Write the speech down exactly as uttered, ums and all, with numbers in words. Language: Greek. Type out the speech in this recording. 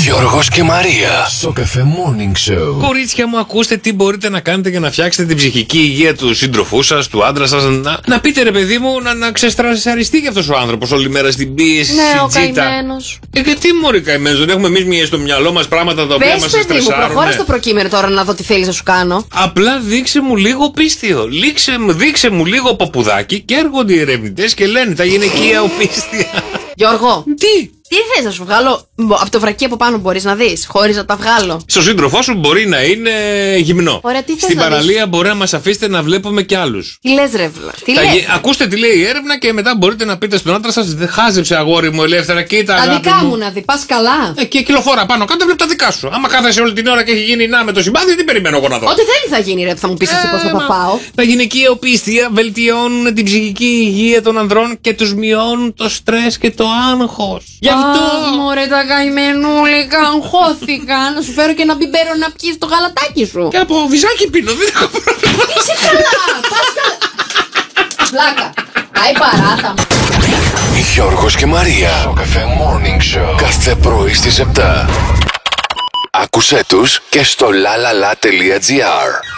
Γιώργος και Μαρία. Σοκαφέ Morning Show. Κορίτσια μου, ακούστε τι μπορείτε να κάνετε για να φτιάξετε την ψυχική υγεία του σύντροφού σας, του άντρα σας. Να, να πείτε ρε παιδί μου, να, να ξεστρασαριστεί και αυτός ο άνθρωπος όλη μέρα στην πίεση. Ναι, ο τζίτα. καημένος. Ε, γιατί μωρή καημένος, δεν έχουμε εμείς μία στο μυαλό μας πράγματα τα οποία Πες, μας παιδί μου, στρεσάρουν. προχώρα στο προκείμενο τώρα να δω τι θέλεις να σου κάνω. Απλά δείξε μου λίγο πίστιο. Λήξε, δείξε μου λίγο παπουδάκι και έρχονται οι ερευνητές και λένε τα γυναικεία οπίστια. Γιώργο, Τι? τι θες να σου βγάλω από το βρακί από πάνω, μπορείς να δεις, χωρίς να τα βγάλω. Στο σύντροφό σου μπορεί να είναι γυμνό. Ωραία, τι θες Στην να παραλία μπορεί να μας αφήσετε να βλέπουμε κι άλλους. Τι λες ρε βλα, τι Τα λες. γε- Ακούστε τι λέει η έρευνα και μετά μπορείτε να πείτε στον άντρα σας: «Δε χάζεψε αγόρι μου ελεύθερα, κοίτα Τα αγάπη δικά μου». μου να δει, πας καλά. Ε, και κυκλοφορά πάνω κάτω, βλέπει τα δικά σου. Άμα κάθεσαι όλη την ώρα και έχει γίνει να με το συμπάθειο, τι περιμένω εγώ να δω. Ό,τι θέλει θα γίνει ρε, που θα μου πεις εσύ πώς θα Ε, τα μα, πάω. Τα γυναικεία οπίστια βελτιώνουν την ψυχική υγεία των ανδρών και τους μειώνουν το στρες και το άγχος. Γι' αυτό. Α, μωρέ τα καημενούλικα, αγχώθηκα. Να σου φέρω και ένα μπιμπέρο να πιεις το γαλατάκι σου. Και από βυζάκι πίνω, δεν έχω πρόβλημα. Είσαι καλά, πας καλά. Βλάκα, πάει παράτα μου. Γιώργος και Μαρία. Σοκαφέ Morning Show. Κάθε πρωί στις επτά. Άκουσέ τους και στο lalala.gr.